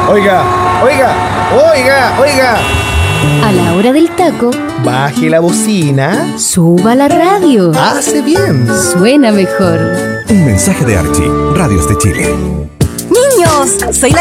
Oiga, oiga, oiga, oiga. A la hora del taco, Baje la bocina. suba la radio. Hace bien. Suena mejor. Un mensaje de Archie, Radios de Chile. Niños, soy la